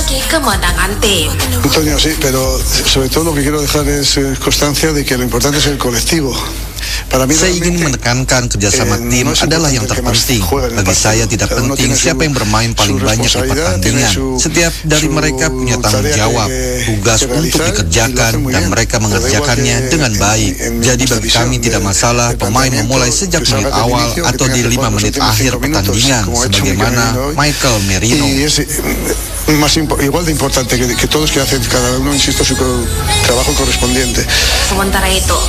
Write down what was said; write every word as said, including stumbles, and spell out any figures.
bagi kemenangan tim. Antonio, sí, pero sobre todo lo que quiero dejar es eh, constancia de que lo importante es el colectivo. Saya ingin menekankan kerjasama tim adalah yang terpenting. Bagi saya tidak penting siapa yang bermain paling banyak di pertandingan. Setiap dari mereka punya tanggung jawab, tugas untuk dikerjakan, dan mereka mengerjakannya dengan baik. Jadi bagi kami tidak masalah pemain memulai sejak menit awal atau di lima menit akhir pertandingan, sebagaimana Michael Merino. Más igual de importante que, que todos que hacen cada uno, insisto, su trabajo correspondiente. Sementara itu,